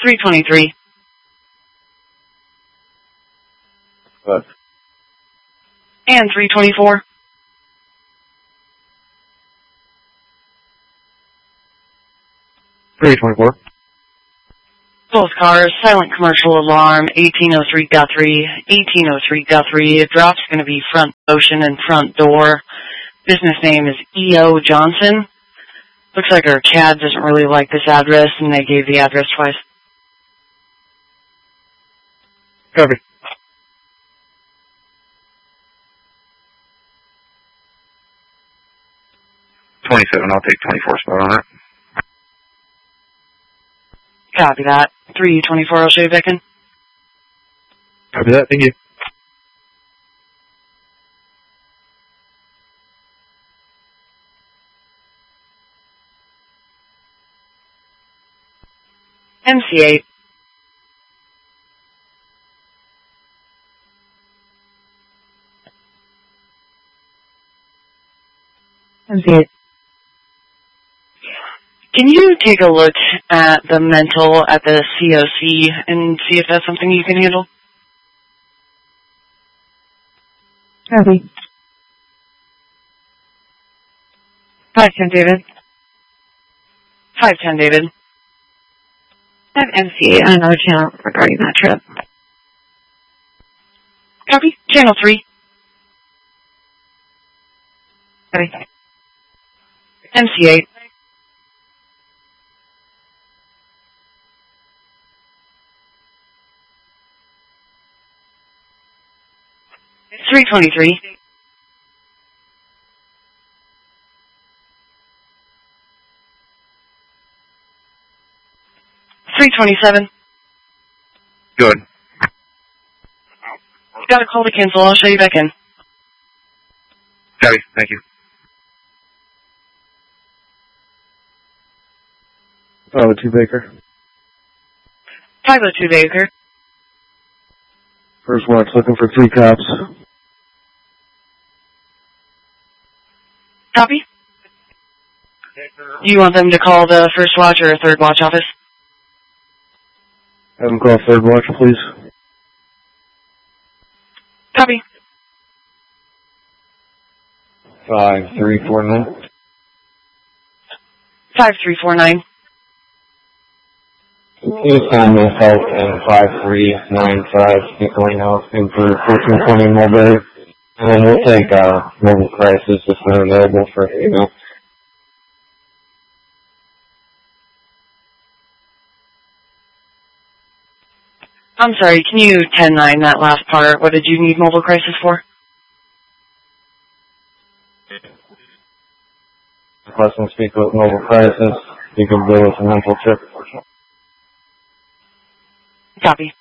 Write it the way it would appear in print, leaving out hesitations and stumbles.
323. What? And 324. Both cars, silent commercial alarm, 1803 Guthrie, 1803 Guthrie. Drop's going to be front motion and front door. Business name is E.O. Johnson. Looks like our CAD doesn't really like this address, and they gave the address twice. Copy. 27, I'll take 24 spot on that. Copy that. 324, I'll show you back in. Copy that, thank you. MC8. MC8. Can you take a look at the mental at the COC and see if that's something you can handle? Copy. 510, David. 510, David. I have MC8 on another channel regarding that trip. Copy. Channel 3. Copy. MC8. It's 323. $327. Good. Got a call to cancel. I'll show you back in. Copy, thank you. 502 Baker. 502 Baker. First watch looking for 3 cops. Copy. You want them to call the first watch or third watch office? Have them call third watch, please. Copy. 5349. 5349. Please find me help in 5395 going out in for 1420 Mulberry. And then we'll take mobile crisis if they're available for email. I'm sorry, can you 10-9 that last part? What did you need mobile crisis for? Requesting to speak with mobile crisis. You can bill with a mental trip. Copy.